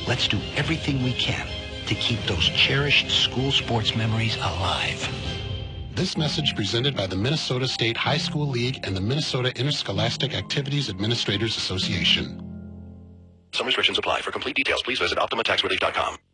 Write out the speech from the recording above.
let's do everything we can to keep those cherished school sports memories alive. This message presented by the Minnesota State High School League and the Minnesota Interscholastic Activities Administrators Association. Some restrictions apply. For complete details, please visit OptimaTaxRelief.com.